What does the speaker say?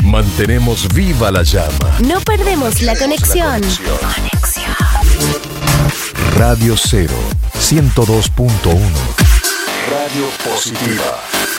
Mantenemos viva la llama. No perdemos la conexión. Radio 0, 102.1. Radio Positiva.